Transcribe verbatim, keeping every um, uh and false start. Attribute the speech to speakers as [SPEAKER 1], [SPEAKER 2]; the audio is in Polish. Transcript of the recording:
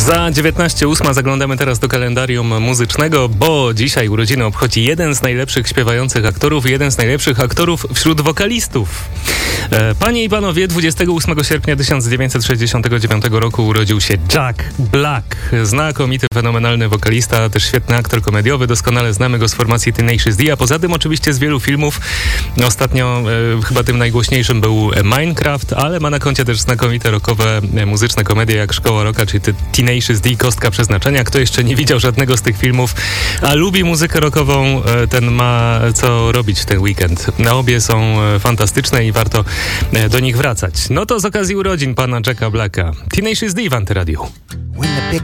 [SPEAKER 1] Za dziewiętnaście ósma zaglądamy teraz do kalendarium muzycznego, bo dzisiaj urodziny obchodzi jeden z najlepszych śpiewających aktorów i jeden z najlepszych aktorów wśród wokalistów. Panie i panowie, dwudziestego ósmego sierpnia tysiąc dziewięćset sześćdziesiątego dziewiątego roku urodził się Jack Black. Znakomity, fenomenalny wokalista, też świetny aktor komediowy. Doskonale znamy go z formacji Tenacious D, a poza tym oczywiście z wielu filmów. Ostatnio e, chyba tym najgłośniejszym był Minecraft, ale ma na koncie też znakomite rockowe, e, muzyczne komedie jak Szkoła Rocka, czy Tenacious D, Kostka Przeznaczenia. Kto jeszcze nie widział żadnego z tych filmów, a lubi muzykę rockową, e, ten ma co robić w ten weekend. Na obie są e, fantastyczne i warto do nich wracać. No to z okazji urodzin pana Jacka Blacka. Tenacious D w Antyradiu.